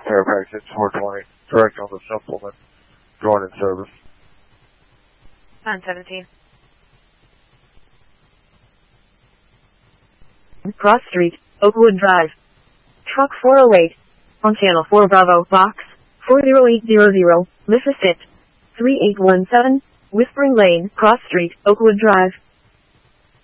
Fairfax, it's 420. Direct on the supplement. Join in service. 917. Cross Street, Oakwood Drive. Truck 408. On Channel 4 Bravo, Box 40800, Mississippi 3817, Whispering Lane, Cross Street, Oakwood Drive.